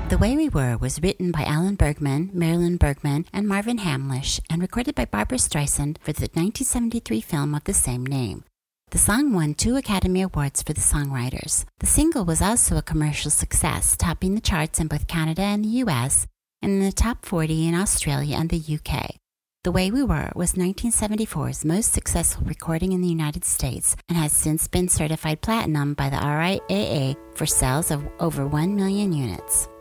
The Way We Were was written by Alan Bergman, Marilyn Bergman, and Marvin Hamlisch, and recorded by Barbra Streisand for the 1973 film of the same name. The song won 2 Academy Awards for the songwriters. The single was also a commercial success, topping the charts in both Canada and the US, and in the top 40 in Australia and the UK. The Way We Were was 1974's most successful recording in the United States and has since been certified platinum by the RIAA for sales of over 1 million units.